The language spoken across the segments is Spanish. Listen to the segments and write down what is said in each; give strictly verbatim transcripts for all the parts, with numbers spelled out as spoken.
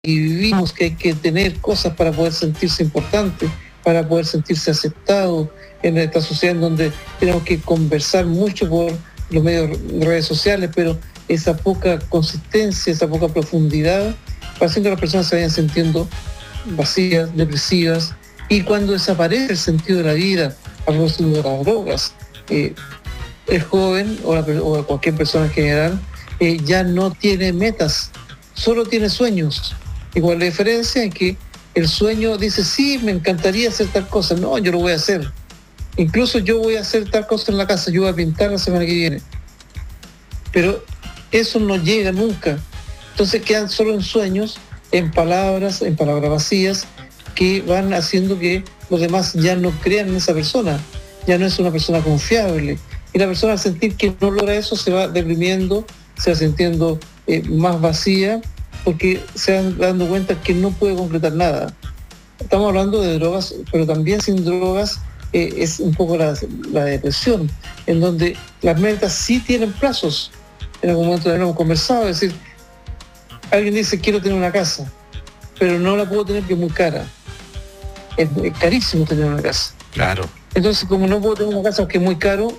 y vivimos que hay que tener cosas para poder sentirse importante, para poder sentirse aceptado en esta sociedad en donde tenemos que conversar mucho por los medios de redes sociales, pero esa poca consistencia, esa poca profundidad, va haciendo que las personas se vayan sintiendo vacías, depresivas, y cuando desaparece el sentido de la vida, a propósito de las drogas, eh, el joven o, la, o cualquier persona en general eh, ya no tiene metas, solo tiene sueños. Igual la diferencia es que el sueño dice, sí, me encantaría hacer tal cosa, no, yo lo voy a hacer. Incluso yo voy a hacer tal cosa en la casa, yo voy a pintar la semana que viene. Pero eso no llega nunca. Entonces quedan solo en sueños, en palabras, en palabras vacías, que van haciendo que los demás ya no crean en esa persona, ya no es una persona confiable. Y la persona al sentir que no logra eso se va deprimiendo, se va sintiendo eh, más vacía, porque se van dando cuenta que no puede concretar nada. Estamos hablando de drogas, pero también sin drogas eh, es un poco la, la depresión, en donde las metas sí tienen plazos. En algún momento ya lo hemos conversado, es decir, alguien dice quiero tener una casa, pero no la puedo tener porque es muy cara. Es, es carísimo tener una casa. Claro. Entonces, como no puedo tener una casa porque es muy caro,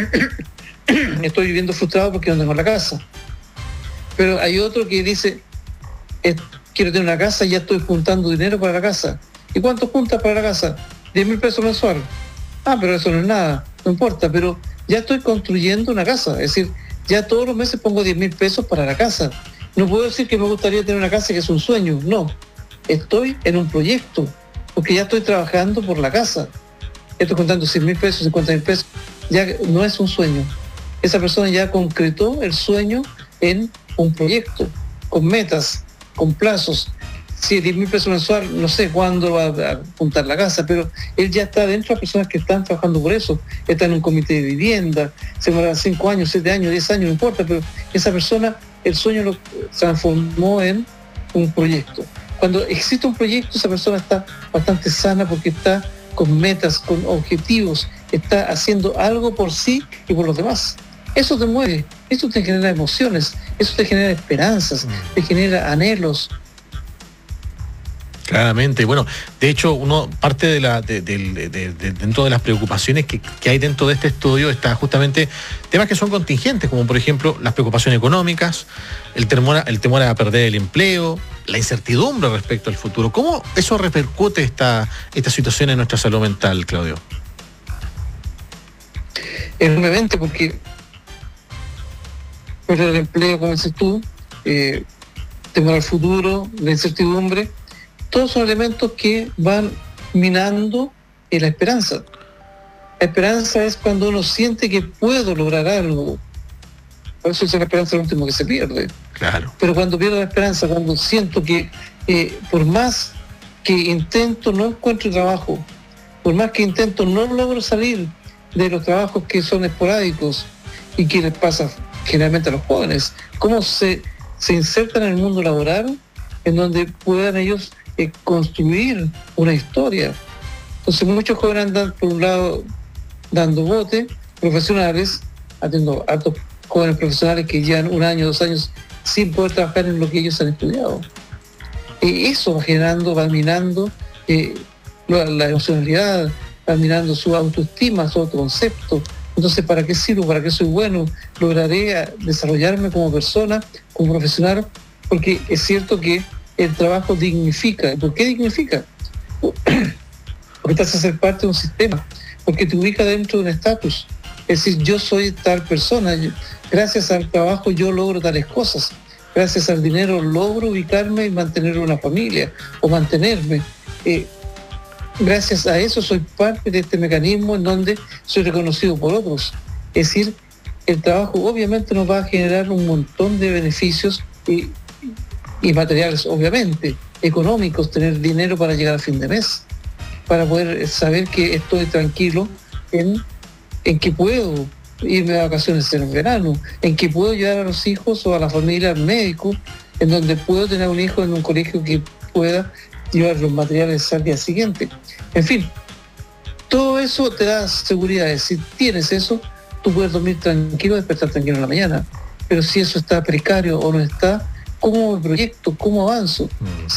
estoy viviendo frustrado porque no tengo la casa. Pero hay otro que dice, eh, quiero tener una casa y ya estoy juntando dinero para la casa. ¿Y cuánto juntas para la casa? diez mil pesos mensual. Ah, pero eso no es nada, no importa, pero ya estoy construyendo una casa. Es decir, ya todos los meses pongo diez mil pesos para la casa. No puedo decir que me gustaría tener una casa que es un sueño, no. Estoy en un proyecto, porque ya estoy trabajando por la casa. Estoy contando cien mil pesos, cincuenta mil pesos, ya no es un sueño. Esa persona ya concretó el sueño en un proyecto, con metas, con plazos. Si diez mil pesos mensual, no sé cuándo va a juntar la casa, pero él ya está dentro de las personas que están trabajando por eso. Está en un comité de vivienda, se demora cinco años, siete años, diez años, no importa, pero esa persona, el sueño lo transformó en un proyecto. Cuando existe un proyecto, esa persona está bastante sana porque está con metas, con objetivos, está haciendo algo por sí y por los demás. Eso te mueve, eso te genera emociones, eso te genera esperanzas, te genera anhelos. Claramente, bueno, de hecho, uno parte de la de, de, de, de, de dentro de las preocupaciones que, que hay dentro de este estudio está justamente temas que son contingentes, como por ejemplo las preocupaciones económicas, el temor a, el temor a perder el empleo, la incertidumbre respecto al futuro. ¿Cómo eso repercute esta, esta situación en nuestra salud mental, Claudio? Enormemente, porque perder el empleo, como dices tú, eh, temor al futuro, la incertidumbre, todos son elementos que van minando eh, la esperanza. La esperanza es cuando uno siente que puedo lograr algo. Por eso es la esperanza lo último que se pierde. Claro. Pero cuando pierdo la esperanza, cuando siento que eh, por más que intento no encuentro trabajo, por más que intento no logro salir de los trabajos que son esporádicos y que les pasa generalmente a los jóvenes, cómo se, se insertan en el mundo laboral en donde puedan ellos eh, construir una historia. Entonces muchos jóvenes andan por un lado dando bote, profesionales, atiendo a altos jóvenes profesionales que llevan un año, dos años sin poder trabajar en lo que ellos han estudiado. Y eso va generando, va minando eh, la, la emocionalidad, va minando su autoestima, su autoconcepto. Entonces, ¿para qué sirvo? ¿Para qué soy bueno? ¿Lograré desarrollarme como persona, como profesional? Porque es cierto que el trabajo dignifica. ¿Por qué dignifica? Porque te hace ser parte de un sistema, porque te ubica dentro de un estatus. Es decir, yo soy tal persona, yo, gracias al trabajo yo logro tales cosas, gracias al dinero logro ubicarme y mantener una familia o mantenerme. Eh, gracias a eso soy parte de este mecanismo en donde soy reconocido por otros. Es decir, el trabajo obviamente nos va a generar un montón de beneficios y, y materiales, obviamente, económicos, tener dinero para llegar a fin de mes, para poder saber que estoy tranquilo en, en que puedo irme de vacaciones en el verano, en que puedo llevar a los hijos o a la familia al médico, en donde puedo tener un hijo en un colegio que pueda llevar los materiales al día siguiente. En fin, todo eso te da seguridad. Si tienes eso, tú puedes dormir tranquilo, despertar tranquilo en la mañana. Pero si eso está precario o no está, cómo proyecto, cómo avanzo. Mm.